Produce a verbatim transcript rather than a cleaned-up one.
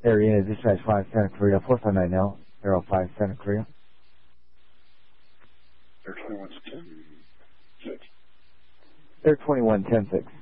Area Dispatch five Santa Clarita, four five nine L, Aero five Santa Clarita. Air twenty-one ten six. Air twenty-one ten six.